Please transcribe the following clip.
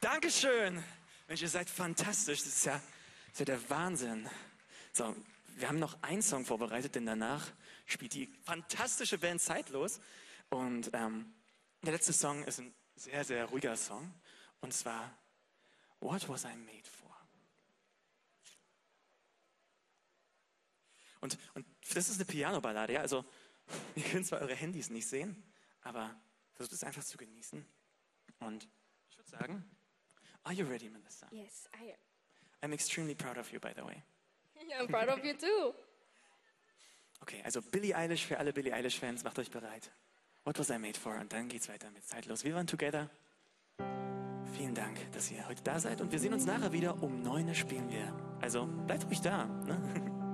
Dankeschön. Mensch, ihr seid fantastisch. Das ist ja der Wahnsinn. So, wir haben noch einen Song vorbereitet, denn danach spielt die fantastische Band Zeitlos. Und der letzte Song ist ein sehr, sehr ruhiger Song. Und zwar What Was I Made For? Und das ist eine Piano-Ballade, ja. Also, ihr könnt zwar eure Handys nicht sehen, aber versucht es einfach zu genießen. Und ich würde sagen, are you ready, Melissa? Yes, I am. I'm extremely proud of you, by the way. I'm proud of you too. Okay, also Billie Eilish, für alle Billie Eilish-Fans, macht euch bereit. What Was I Made For? Und dann geht's weiter mit Zeitlos. Wir waren together. Vielen Dank, dass ihr heute da seid. Und wir sehen uns nachher wieder. Um 9 Uhr spielen wir. Also bleibt ruhig da. Ne?